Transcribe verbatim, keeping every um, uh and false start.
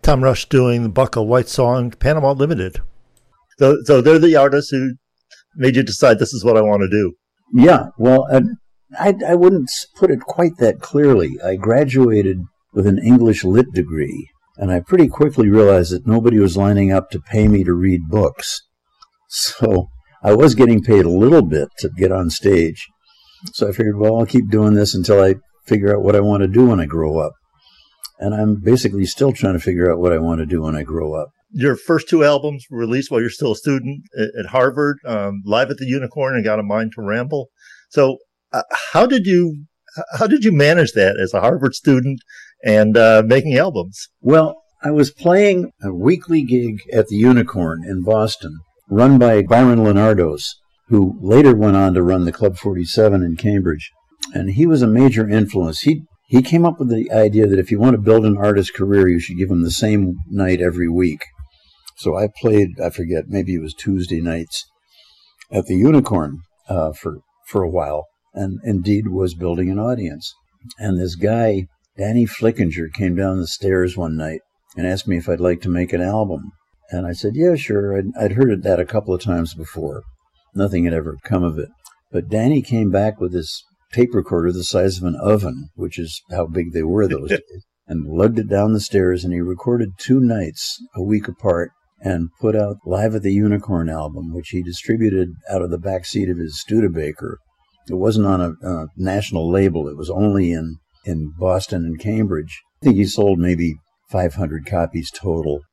Tom Rush doing the Bucko White song, Panama Limited. So, so they're the artists who made you decide this is what I want to do. Yeah, well, uh, I, I wouldn't put it quite that clearly. I graduated with an English lit degree, and I pretty quickly realized that nobody was lining up to pay me to read books. So I was getting paid a little bit to get on stage. So I figured, well, I'll keep doing this until I figure out what I want to do when I grow up. And I'm basically still trying to figure out what I want to do when I grow up. Your first two albums were released while you're still a student at Harvard, um, Live at the Unicorn and Got a Mind to Ramble. So uh, how did you how did you manage that as a Harvard student and uh, making albums? Well, I was playing a weekly gig at the Unicorn in Boston, run by Byron Leonardos, who later went on to run the Club forty-seven in Cambridge. And he was a major influence. He he came up with the idea that if you want to build an artist's career, you should give him the same night every week. So I played, I forget, maybe it was Tuesday nights at the Unicorn uh, for, for a while, and indeed was building an audience. And this guy, Danny Flickinger, came down the stairs one night and asked me if I'd like to make an album. And I said, yeah, sure. I'd, I'd heard that a couple of times before. Nothing had ever come of it. But Danny came back with this tape recorder the size of an oven, which is how big they were those days, and lugged it down the stairs, and he recorded two nights a week apart and put out Live at the Unicorn album, which he distributed out of the back seat of his Studebaker. It wasn't on a, a national label. It was only in, in Boston and Cambridge. I think he sold maybe five hundred copies total.